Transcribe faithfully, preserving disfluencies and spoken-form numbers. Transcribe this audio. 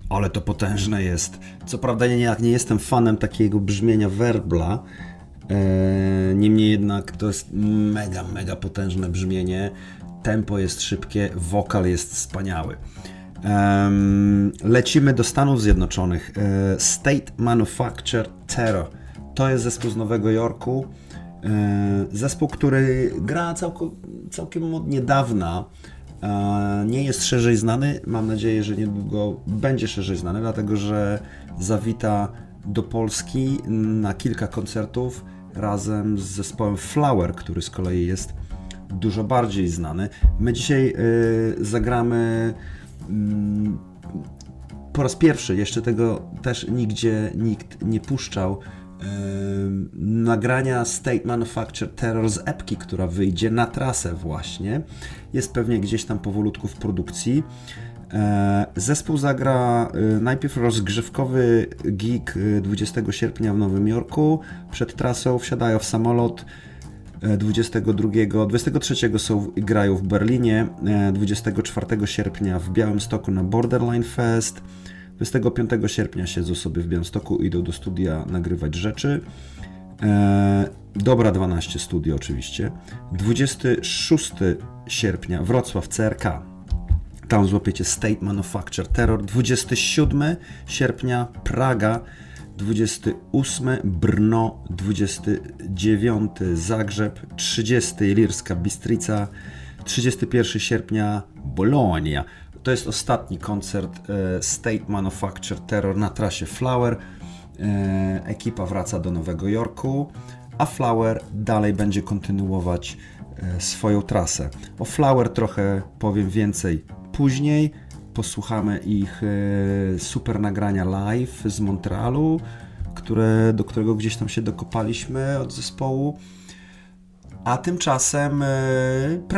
Ale to potężne jest. Co prawda nie, nie jestem fanem takiego brzmienia werbla, e, niemniej jednak to jest mega, mega potężne brzmienie. Tempo jest szybkie, wokal jest wspaniały. E, lecimy do Stanów Zjednoczonych. E, State Manufacture Terror. To jest zespół z Nowego Jorku. E, zespół, który gra całko, całkiem od niedawna. Nie jest szerzej znany, mam nadzieję, że niedługo będzie szerzej znany, dlatego że zawita do Polski na kilka koncertów razem z zespołem Flower, który z kolei jest dużo bardziej znany. My dzisiaj y, zagramy y, po raz pierwszy, jeszcze tego też nigdzie nikt nie puszczał, nagrania State Manufacture Terror z epki, która wyjdzie na trasę właśnie. Jest pewnie gdzieś tam powolutku w produkcji. Zespół zagra najpierw rozgrzewkowy gig dwudziestego sierpnia w Nowym Jorku. Przed trasą wsiadają w samolot. dwudziestego drugiego, dwudziestego trzeciego są, grają w Berlinie. dwudziestego czwartego sierpnia w Białymstoku na Borderline Fest. dwudziestego piątego sierpnia siedzą sobie w Białymstoku, idą do studia nagrywać rzeczy. Eee, Dobra dwanaście studio oczywiście. dwudziestego szóstego sierpnia Wrocław C R K. Tam złapiecie State Manufacture Terror. dwudziestego siódmego sierpnia Praga. dwudziestego ósmego Brno. dwudziestego dziewiątego Zagrzeb. trzydziestego Ilirska Bistrica. trzydziestego pierwszego sierpnia Bologna. To jest ostatni koncert e, State Manufacture Terror na trasie Flower. E, ekipa wraca do Nowego Jorku, a Flower dalej będzie kontynuować e, swoją trasę. O Flower trochę powiem więcej później. Posłuchamy ich e, super nagrania live z Montrealu, które, do którego gdzieś tam się dokopaliśmy od zespołu. A tymczasem e,